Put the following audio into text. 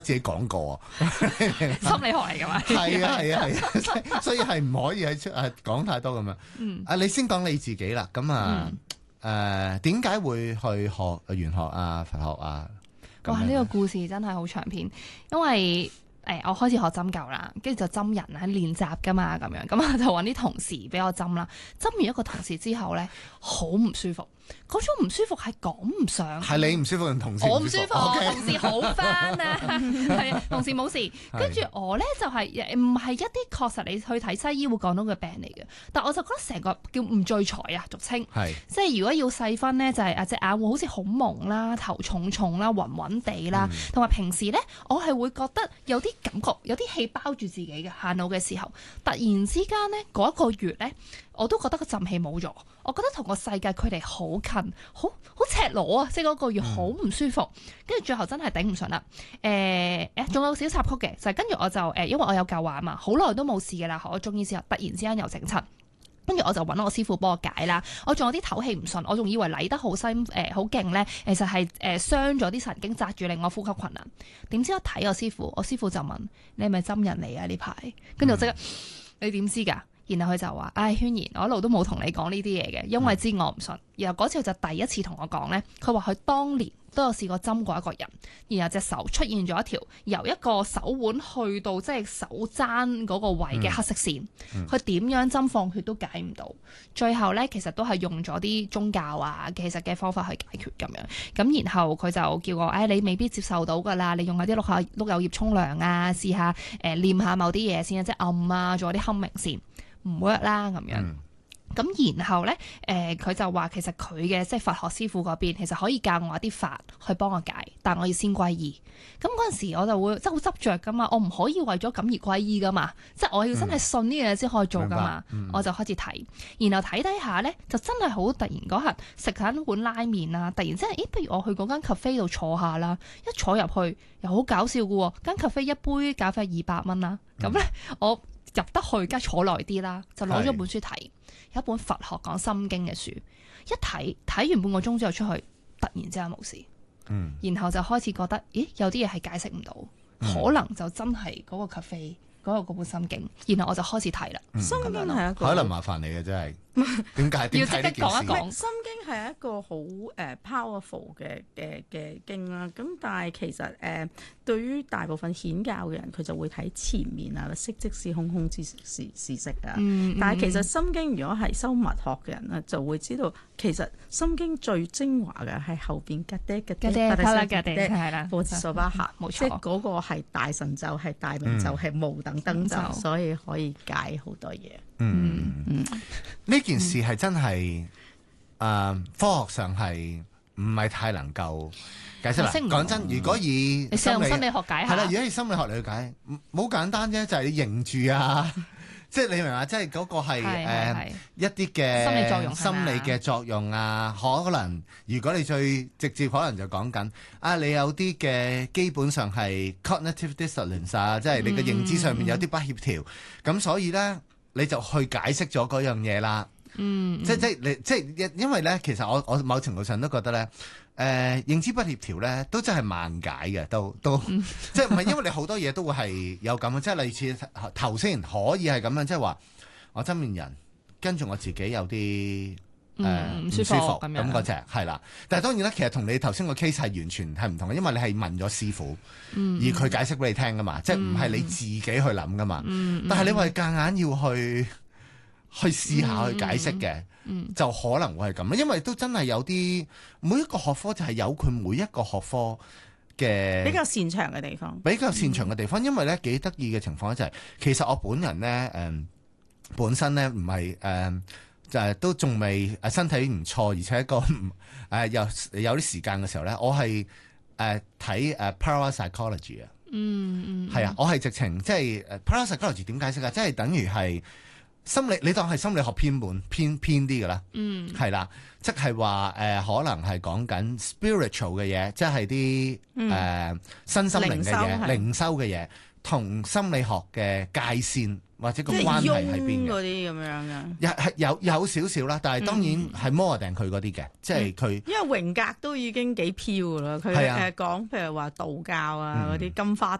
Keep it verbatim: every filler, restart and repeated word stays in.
自己講過心理學嚟㗎嘛？ 係啊係啊係啊，所以係唔可以喺出誒講太多咁樣。嗯，啊你先講你自己啦，咁啊誒點解會去學玄學啊佛學啊？ 哇！呢、這個故事真係好長篇，因為誒、欸、我開始學針灸啦，跟住就針人喺練習㗎嘛，咁樣咁我就揾啲同事俾我針啦。針完一個同事之後咧，好唔舒服。嗰種唔舒服係講唔上， 係你唔舒服定同事我唔舒服， okay. 同事好翻啊，係啊，同事冇事。跟住我咧就係唔係一啲確實你去睇西醫會講到嘅病嚟嘅，但我就覺得成個叫唔聚財啊，俗稱，即係如果要細分咧，就係啊隻眼會好似好蒙啦，頭重重啦，暈暈地啦，同埋、嗯、平時咧我係會覺得有啲感覺，有啲氣包住自己嘅行路嘅時候，突然之間咧嗰一個月咧。我都覺得個陣氣冇咗，我覺得同個世界距離好近，好好赤裸啊！即係嗰個月好唔舒服，跟住、嗯、最後真係頂唔順啦。誒、呃、誒，仲有小插曲嘅，就係跟住我就誒，因為我有舊患嘛，好耐都冇事嘅啦。學咗中醫之後，突然之間又整親，跟住我就揾我師傅幫我解啦。我仲有啲唞氣唔順，我仲以為嚟得好辛誒好勁咧，其實係誒傷咗啲神經，紮住令我呼吸困難。點知我睇我師傅，我師傅就問：你係咪針人嚟啊？呢排，跟住我即刻，嗯、你點知㗎？然後佢就話：唉，軒然，我一路都冇同你講呢啲嘢嘅，因為知我唔信。然後嗰次就第一次同我講咧，佢話佢當年都有試過針過一個人，然後隻手出現咗一條由一個手腕去到即係手踭嗰個位嘅黑色線，佢點、嗯、樣針放血都解唔到，最後咧其實都係用咗啲宗教啊其實嘅方法去解決咁樣。咁然後佢就叫我：唉，你未必接受到㗎啦，你用下啲碌下碌柚葉沖涼啊，試下誒唸下某啲嘢先，即係暗啊，做啲堪名先。唔 work 啦咁樣，咁、嗯、然後咧，誒、呃、佢就話其實佢嘅即係佛學師傅嗰邊，其實可以教我一啲法去幫我解，但我要先歸依。咁嗰陣時我就會即係好執着噶嘛，我唔可以為咗咁而歸依噶嘛，即係我要真係信呢樣嘢先可以做噶嘛。嗯、我就開始睇，然後睇低下咧，就真係好突然嗰刻食緊碗拉麵啊，突然之間，咦，不如我去嗰間 cafe 度坐下啦。一坐入去又好搞笑噶喎，間 cafe 一杯咖啡二百蚊啦，咁咧、嗯、我。入得去，梗係坐耐啲啦，就攞咗本書睇，是有一本佛學講心經嘅書，一睇睇完半個鐘之後出去，突然之間冇事，嗯，然後就開始覺得，咦，有啲嘢係解釋唔到，嗯、可能就真係嗰個 cafe 嗰個嗰本心經，然後我就開始睇啦，嗯、心經係一個可能麻煩你嘅真係。點解？要即刻講一講。心經係一個好誒、uh, powerful 嘅嘅嘅經啦。咁但係其實誒、uh, 對於大部分顯教嘅人，佢就會睇前面啊，色即是空，空即是是色啊。嗯嗯、但係其實心經如果係修密學嘅人咧，就會知道其實心經最精華嘅係後邊格爹格爹格爹格爹係啦，波斯巴夏冇錯，即係嗰個係大神咒，係大明咒，係無等燈咒，嗯、所以可以解好多嘢。嗯嗯，呢件事係真係誒、呃，科學上係唔係太能夠解釋啦。講真，如果以你用心理學解係啦，如果以心理學嚟去解，好簡單啫，就係、是、你認住啊，即係你明嘛？即係嗰個係誒、呃、一啲嘅心理作用、心理嘅作用啊。可能如果你最直接，可能就講緊啊，你有啲嘅基本上係 cognitive dissonance 啊，即係你嘅認知上面有啲不協調，咁、嗯、所以咧。你就去解釋咗嗰樣嘢啦，嗯，即即你即因因為咧，其實我我某程度上都覺得咧，誒、呃、認知不協調咧，都真係難解嘅，都都、嗯、即唔係因為你好多嘢都會係有咁嘅，即係類似頭先可以係咁樣，即係話我側面人跟住我自己有啲誒唔舒服咁嗰隻係啦，但係當然啦，其實同你頭先個 case 係完全係唔同嘅，因為你係問咗師傅，嗯、而佢解釋俾你聽噶嘛，嗯、即係唔係你自己去諗噶嘛，嗯、但係你話夾硬要去去試下去解釋嘅，嗯嗯、就可能會係咁，因為都真係有啲每一個學科就係有佢每一個學科嘅比較擅長嘅地方，比較擅長嘅地方，嗯、因為咧幾得意嘅情況就係、是，其實我本人咧誒、呃、本身咧唔係誒。呃就係都仲未誒身體唔錯，而且一個誒、呃、有有啲時間嘅時候咧，我係誒睇誒 Parallel Psychology 啊，嗯嗯，係啊，我係直情即係誒 Parallel Psychology 點解釋啊？即係等於係心理，你當係心理學偏門偏偏啲㗎啦，嗯，係啦，即係話誒可能係講緊 spiritual 嘅嘢，即係啲誒身心靈嘅嘢、靈修嘅嘢，同心理學嘅界線或者個關係喺邊嘅嗰啲咁樣嘅， 有係有有少少啦，但係當然係摩定佢嗰啲嘅，即係佢因為榮格都已經幾飄噶啦，佢誒講譬如話道教啊嗰啲金花